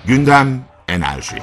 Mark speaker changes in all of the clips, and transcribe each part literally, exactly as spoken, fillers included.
Speaker 1: Gündem Enerji.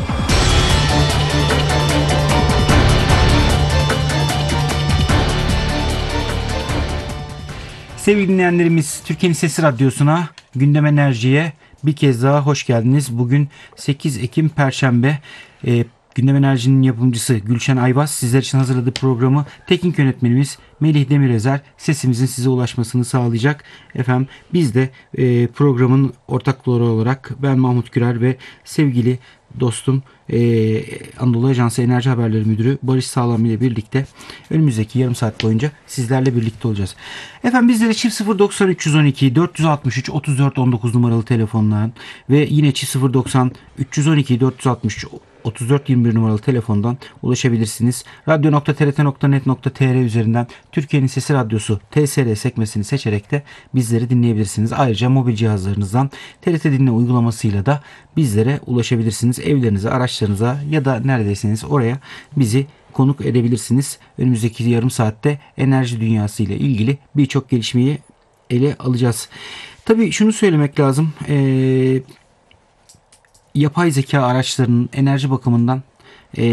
Speaker 2: Sevgili dinleyenlerimiz, Türkiye'nin Sesi Radyosu'na, Gündem Enerji'ye bir kez daha hoş geldiniz. Bugün sekiz Ekim Perşembe. E, Gündem Enerji'nin yapımcısı Gülşen Ayvaz sizler için hazırladığı programı teknik yönetmenimiz Melih Demirezer sesimizin size ulaşmasını sağlayacak. Efendim biz de e, programın ortakları olarak ben Mahmut Gürer ve sevgili dostum e, Anadolu Ajansı Enerji Haberleri Müdürü Barış Sağlam ile birlikte önümüzdeki yarım saat boyunca sizlerle birlikte olacağız. Efendim bizlere çift sıfır doksan üç yüz on iki dört yüz altmış üç otuz dört on dokuz numaralı telefondan ve yine çift sıfır doksan üç yüz on iki dört yüz altmış üç otuz dört yirmi bir numaralı telefondan ulaşabilirsiniz. radyo nokta t r t nokta net nokta t r üzerinden Türkiye'nin Sesi Radyosu T S R sekmesini seçerek de bizleri dinleyebilirsiniz. Ayrıca mobil cihazlarınızdan T R T Dinle uygulamasıyla da bizlere ulaşabilirsiniz. Evlerinize, araçlarınıza ya da neredeyseniz oraya bizi konuk edebilirsiniz. Önümüzdeki yarım saatte enerji dünyası ile ilgili birçok gelişmeyi ele alacağız. Tabii şunu söylemek lazım. Eee yapay zeka araçlarının enerji bakımından ee,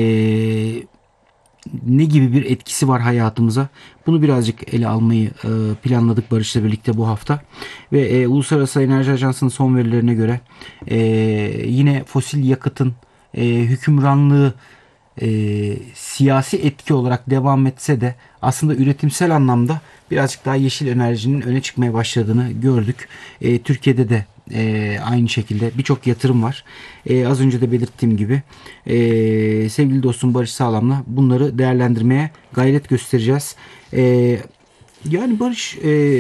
Speaker 2: ne gibi bir etkisi var hayatımıza? Bunu birazcık ele almayı e, planladık Barış'la birlikte bu hafta. Ve e, Uluslararası Enerji Ajansı'nın son verilerine göre e, yine fosil yakıtın e, hükümranlığı e, siyasi etki olarak devam etse de aslında üretimsel anlamda birazcık daha yeşil enerjinin öne çıkmaya başladığını gördük. E, Türkiye'de de e, aynı şekilde birçok yatırım var. E, az önce de belirttiğim gibi e, sevgili dostum Barış Sağlam'la bunları değerlendirmeye gayret göstereceğiz. E, yani Barış e,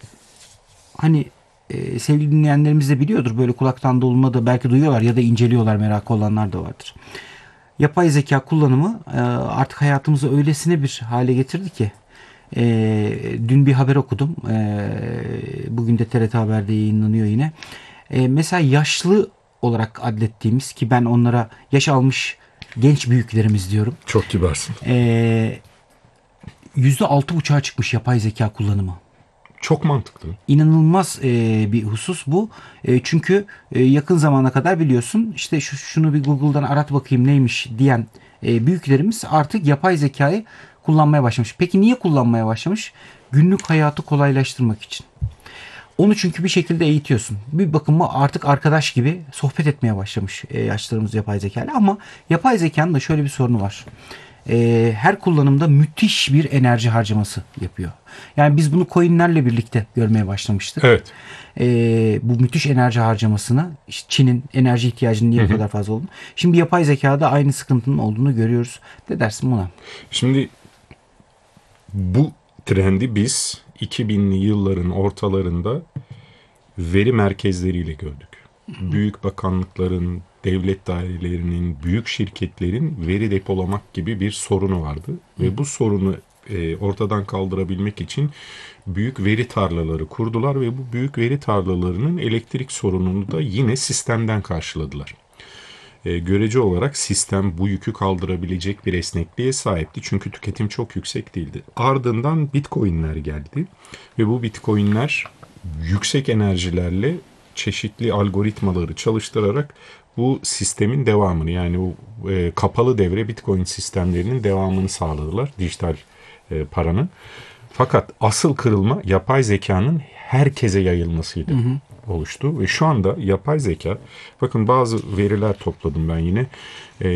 Speaker 2: hani e, sevgili dinleyenlerimiz de biliyordur, böyle kulaktan dolma da belki duyuyorlar ya da inceliyorlar, merakı olanlar da vardır. Yapay zeka kullanımı e, artık hayatımızı öylesine bir hale getirdi ki e, dün bir haber okudum. E, bugün de T R T Haber'de yayınlanıyor yine. E, mesela yaşlı olarak adlettiğimiz, ki ben onlara yaş almış genç büyüklerimiz diyorum.
Speaker 3: Çok kibarsın.
Speaker 2: E, yüzde altı buçuğa çıkmış yapay zeka kullanımı.
Speaker 3: Çok mantıklı.
Speaker 2: İnanılmaz e, bir husus bu. E, çünkü e, yakın zamana kadar biliyorsun işte şu, şunu bir Google'dan arat bakayım neymiş diyen e, büyüklerimiz artık yapay zekayı kullanmaya başlamış. Peki niye kullanmaya başlamış? Günlük hayatı kolaylaştırmak için. Onu çünkü bir şekilde eğitiyorsun. Bir bakıma artık arkadaş gibi sohbet etmeye başlamış e, yaşlarımız yapay zekayla. Ama yapay zekanın da şöyle bir sorunu var. E, her kullanımda müthiş bir enerji harcaması yapıyor. Yani biz bunu coinlerle birlikte görmeye başlamıştık.
Speaker 3: Evet.
Speaker 2: E, bu müthiş enerji harcamasını, işte Çin'in enerji ihtiyacının niye bu kadar fazla olduğunu. Şimdi yapay zekada aynı sıkıntının olduğunu görüyoruz. Ne dersin buna?
Speaker 3: Şimdi bu trendi biz iki binli yılların ortalarında veri merkezleriyle gördük. Büyük bakanlıkların, devlet dairelerinin, büyük şirketlerin veri depolamak gibi bir sorunu vardı. Ve bu sorunu e, ortadan kaldırabilmek için büyük veri tarlaları kurdular ve bu büyük veri tarlalarının elektrik sorununu da yine sistemden karşıladılar. E, görece olarak sistem bu yükü kaldırabilecek bir esnekliğe sahipti. Çünkü tüketim çok yüksek değildi. Ardından bitcoinler geldi ve bu bitcoinler yüksek enerjilerle çeşitli algoritmaları çalıştırarak bu sistemin devamını, yani o e, kapalı devre bitcoin sistemlerinin devamını sağladılar, dijital e, paranın. Fakat asıl kırılma yapay zekanın herkese yayılmasıydı. Hı hı. oluştu ve şu anda yapay zeka, bakın bazı veriler topladım ben yine. E,